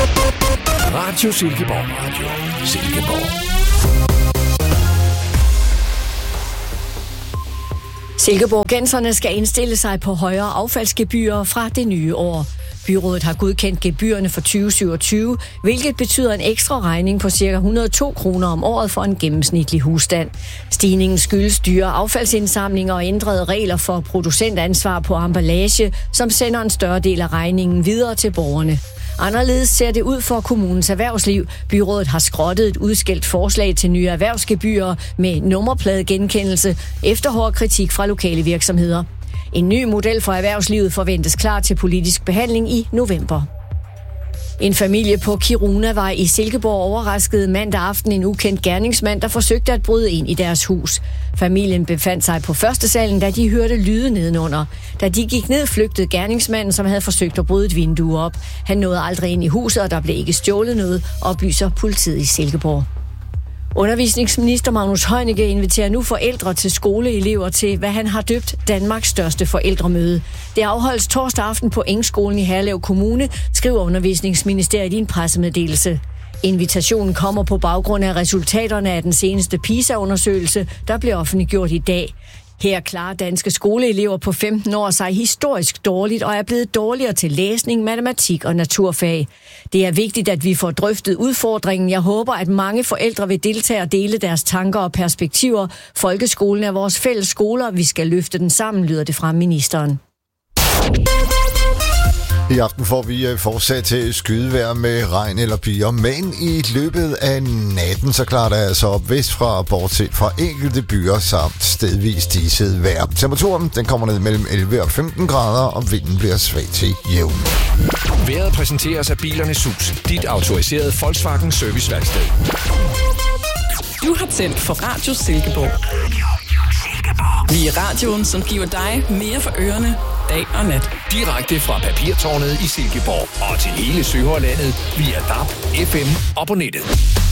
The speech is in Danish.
Radio Silkeborg. Radio Silkeborg. Silkeborgenserne skal indstille sig på højere affaldsgebyrer fra det nye år. Byrådet har godkendt gebyrerne for 2027, hvilket betyder en ekstra regning på ca. 102 kroner om året for en gennemsnitlig husstand. Stigningen skyldes dyre affaldsindsamlinger og ændrede regler for producentansvar på emballage, som sender en større del af regningen videre til borgerne. Anderledes ser det ud for kommunens erhvervsliv. Byrådet har skrottet et udskældt forslag til nye erhvervsgebyrer med nummerpladegenkendelse efter hård kritik fra lokale virksomheder. En ny model for erhvervslivet forventes klar til politisk behandling i november. En familie på Kirunavej i Silkeborg overraskede mandag aften en ukendt gerningsmand, der forsøgte at bryde ind i deres hus. Familien befandt sig på første salen, da de hørte lyde nedenunder. Da de gik ned, flygtede gerningsmanden, som havde forsøgt at bryde et vindue op. Han nåede aldrig ind i huset, og der blev ikke stjålet noget, oplyser politiet i Silkeborg. Undervisningsminister Magnus Heunicke inviterer nu forældre til skoleelever til, hvad han har døbt Danmarks største forældremøde. Det afholdes torsdag aften på Engskolen i Herlev Kommune, skriver Undervisningsministeriet i en pressemeddelelse. Invitationen kommer på baggrund af resultaterne af den seneste PISA-undersøgelse, der blev offentliggjort i dag. Her klarer danske skoleelever på 15 år sig historisk dårligt og er blevet dårligere til læsning, matematik og naturfag. Det er vigtigt, at vi får drøftet udfordringen. Jeg håber, at mange forældre vil deltage og dele deres tanker og perspektiver. Folkeskolen er vores fælles skoler, vi skal løfte den sammen, lyder det fra ministeren. I aften får vi fortsat til skydevejr med regn eller byger, men i løbet af natten så klarer det altså op vestfra, bortset fra enkelte byer samt stedvis diset vejr. Temperaturen den kommer ned mellem 11 og 15 grader, og vinden bliver svag til jævn. Vejret præsenteres af Bilernes Hus, dit autoriserede Volkswagen serviceværksted. Du har tændt for Radio Silkeborg. Vi er radioen, som giver dig mere for ørerne, dag og nat. Direkte fra Papirtårnet i Silkeborg og til hele Søhøjlandet via DAB, FM og på nettet.